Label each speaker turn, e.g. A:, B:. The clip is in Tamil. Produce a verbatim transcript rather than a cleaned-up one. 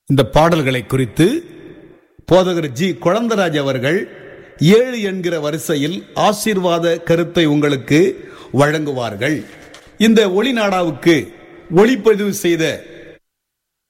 A: இந்த பாடல்களை குறித்து போதகர் ஜி குழந்தராஜ் அவர்கள் ஏழு என்கிற வரிசையில் ஆசீர்வாத கருத்தை உங்களுக்கு வழங்குவார்கள். இந்த ஒளிநாடாவுக்கு ஒளிப்பதிவு செய்த